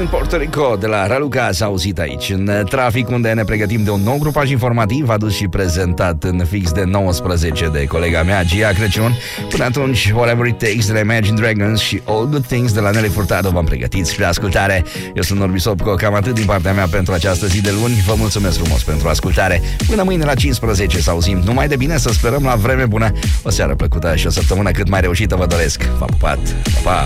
in Puerto Rico de la Raluca s-a auzit aici în trafic, unde ne pregătim de un nou grupaj informativ adus și prezentat în fix de 19 de colega mea, Gia Crăciun. Până atunci, Whatever It Takes de la Imagine Dragons și All Good Things de la Nelly Furtado v-am pregătit spre ascultare. Eu sunt Norbi Sopco, cam atât din partea mea pentru această zi de luni. Vă mulțumesc frumos pentru ascultare. Până mâine la 15 să auzim. Numai de bine, să sperăm la vreme bună. O seară plăcută și o săptămână cât mai reușită vă doresc. V-am pupat. Pa, pa!